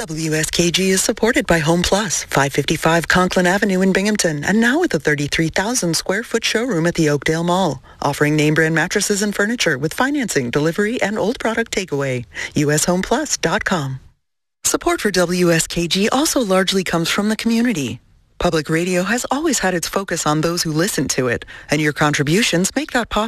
WSKG is supported by Home Plus, 555 Conklin Avenue in Binghamton, and now with a 33,000 square foot showroom at the Oakdale Mall, offering name brand mattresses and furniture with financing, delivery, and old product takeaway. USHomePlus.com. Support for WSKG also largely comes from the community. Public radio has always had its focus on those who listen to it, and your contributions make that possible.